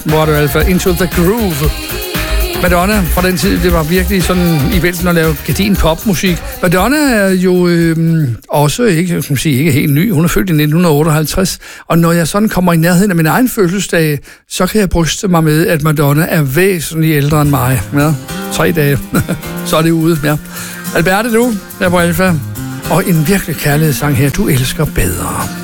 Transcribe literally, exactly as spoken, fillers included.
hvor er det Alfa? Into the Groove. Madonna fra den tid, det var virkelig sådan i vælten at lave gedigen popmusik. Madonna er jo øh, også ikke, som sige, ikke helt ny. Hun er født i nitten otteoghalvtreds, og når jeg sådan kommer i nærheden af min egen fødselsdag, så kan jeg bryste mig med, at Madonna er væsentligt ældre end mig. Ja, tre dage. Så er det ude. Ja. Alberte, du, der på Alfa. Og en virkelig kærlighedssang her, Du elsker bedre.